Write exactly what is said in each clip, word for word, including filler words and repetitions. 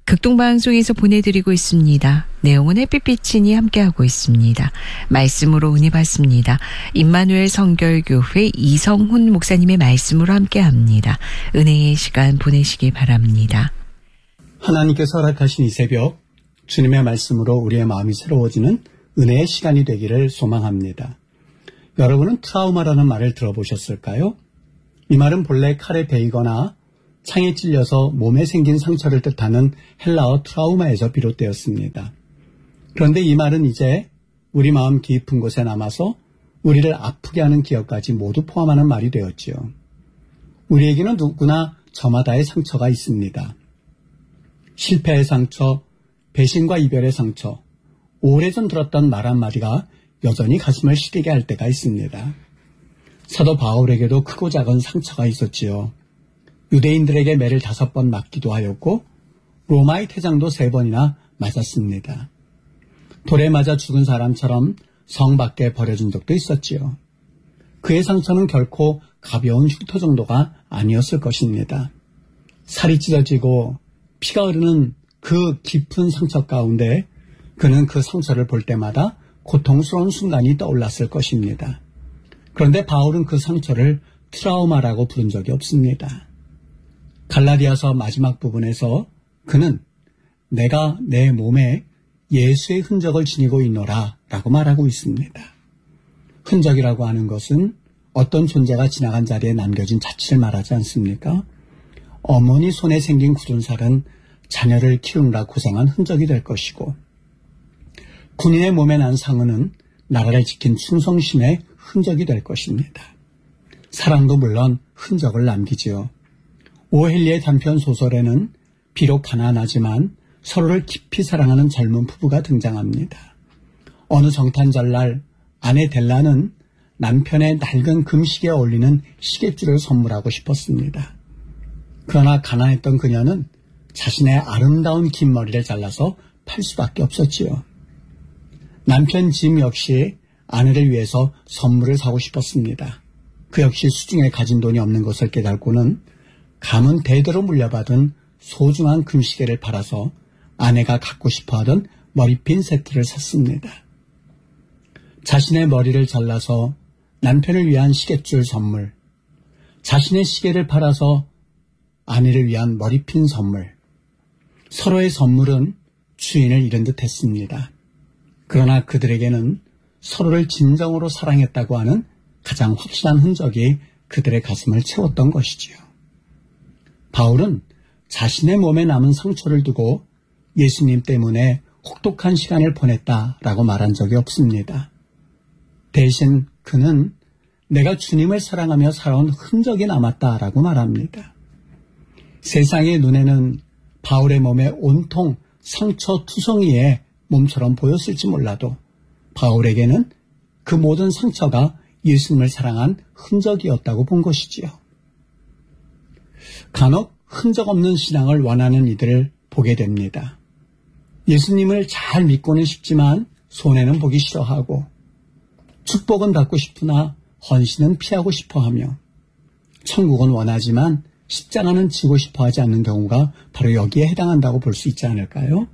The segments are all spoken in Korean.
극동방송에서 보내드리고 있습니다. 내용은 햇빛비치니 함께하고 있습니다. 말씀으로 은혜 받습니다. 임마누엘 성결교회 이성훈 목사님의 말씀으로 함께합니다. 은혜의 시간 보내시기 바랍니다. 하나님께서 허락하신 이 새벽 주님의 말씀으로 우리의 마음이 새로워지는 은혜의 시간이 되기를 소망합니다. 여러분은 트라우마라는 말을 들어보셨을까요? 이 말은 본래 칼에 베이거나 창에 찔려서 몸에 생긴 상처를 뜻하는 헬라어 트라우마에서 비롯되었습니다. 그런데 이 말은 이제 우리 마음 깊은 곳에 남아서 우리를 아프게 하는 기억까지 모두 포함하는 말이 되었지요. 우리에게는 누구나 저마다의 상처가 있습니다. 실패의 상처, 배신과 이별의 상처, 오래전 들었던 말 한마디가 여전히 가슴을 시리게 할 때가 있습니다. 사도 바울에게도 크고 작은 상처가 있었지요. 유대인들에게 매를 다섯 번 맞기도 하였고 로마의 태장도 세 번이나 맞았습니다. 돌에 맞아 죽은 사람처럼 성 밖에 버려진 적도 있었지요. 그의 상처는 결코 가벼운 흉터 정도가 아니었을 것입니다. 살이 찢어지고 피가 흐르는 그 깊은 상처 가운데 그는 그 상처를 볼 때마다 고통스러운 순간이 떠올랐을 것입니다. 그런데 바울은 그 상처를 트라우마라고 부른 적이 없습니다. 갈라디아서 마지막 부분에서 그는 내가 내 몸에 예수의 흔적을 지니고 있노라 라고 말하고 있습니다. 흔적이라고 하는 것은 어떤 존재가 지나간 자리에 남겨진 자취를 말하지 않습니까? 어머니 손에 생긴 굳은 살은 자녀를 키우느라 고생한 흔적이 될 것이고 군인의 몸에 난 상흔은 나라를 지킨 충성심의 흔적이 될 것입니다. 사랑도 물론 흔적을 남기지요. 오헬리의 단편 소설에는 비록 가난하지만 서로를 깊이 사랑하는 젊은 부부가 등장합니다. 어느 정탄절날 아내 델라는 남편의 낡은 금시계에 어울리는 시계줄을 선물하고 싶었습니다. 그러나 가난했던 그녀는 자신의 아름다운 긴 머리를 잘라서 팔 수밖에 없었지요. 남편 짐 역시 아내를 위해서 선물을 사고 싶었습니다. 그 역시 수중에 가진 돈이 없는 것을 깨닫고는 가문 대대로 물려받은 소중한 금시계를 팔아서 아내가 갖고 싶어하던 머리핀 세트를 샀습니다. 자신의 머리를 잘라서 남편을 위한 시계줄 선물, 자신의 시계를 팔아서 아내를 위한 머리핀 선물, 서로의 선물은 주인을 잃은 듯 했습니다. 그러나 그들에게는 서로를 진정으로 사랑했다고 하는 가장 확실한 흔적이 그들의 가슴을 채웠던 것이지요. 바울은 자신의 몸에 남은 상처를 두고 예수님 때문에 혹독한 시간을 보냈다라고 말한 적이 없습니다. 대신 그는 내가 주님을 사랑하며 살아온 흔적이 남았다라고 말합니다. 세상의 눈에는 바울의 몸에 온통 상처 투성이의 몸처럼 보였을지 몰라도 바울에게는 그 모든 상처가 예수님을 사랑한 흔적이었다고 본 것이지요. 간혹 흔적 없는 신앙을 원하는 이들을 보게 됩니다. 예수님을 잘 믿고는 싶지만 손해는 보기 싫어하고 축복은 받고 싶으나 헌신은 피하고 싶어하며 천국은 원하지만 십자가는 지고 싶어하지 않는 경우가 바로 여기에 해당한다고 볼 수 있지 않을까요?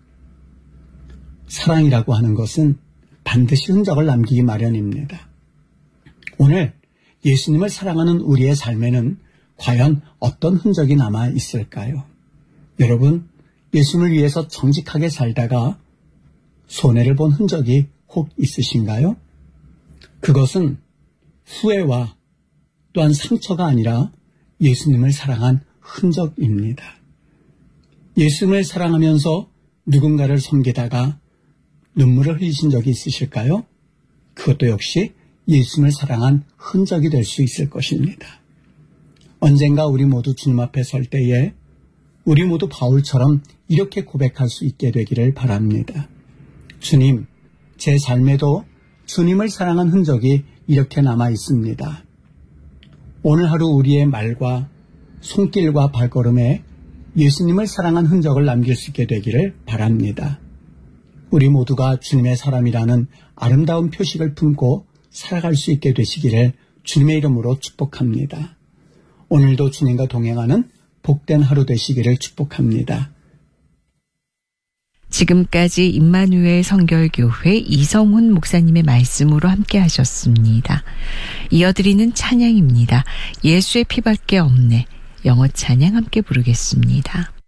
사랑이라고 하는 것은 반드시 흔적을 남기기 마련입니다. 오늘 예수님을 사랑하는 우리의 삶에는 과연 어떤 흔적이 남아 있을까요? 여러분, 예수님을 위해서 정직하게 살다가 손해를 본 흔적이 혹 있으신가요? 그것은 후회와 또한 상처가 아니라 예수님을 사랑한 흔적입니다. 예수님을 사랑하면서 누군가를 섬기다가 눈물을 흘리신 적이 있으실까요? 그것도 역시 예수님을 사랑한 흔적이 될 수 있을 것입니다. 언젠가 우리 모두 주님 앞에 설 때에 우리 모두 바울처럼 이렇게 고백할 수 있게 되기를 바랍니다. 주님, 제 삶에도 주님을 사랑한 흔적이 이렇게 남아 있습니다. 오늘 하루 우리의 말과 손길과 발걸음에 예수님을 사랑한 흔적을 남길 수 있게 되기를 바랍니다. 우리 모두가 주님의 사람이라는 아름다운 표식을 품고 살아갈 수 있게 되시기를 주님의 이름으로 축복합니다. 오늘도 주님과 동행하는 복된 하루 되시기를 축복합니다. 지금까지 임마누엘 성결교회 이성훈 목사님의 말씀으로 함께 하셨습니다. 이어드리는 찬양입니다. 예수의 피밖에 없네. 영어 찬양 함께 부르겠습니다.